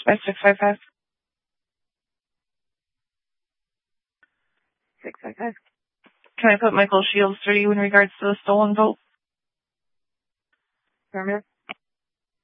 by 655. 655. Can I put Michael Shields through you in regards to the stolen vote? Affirmative.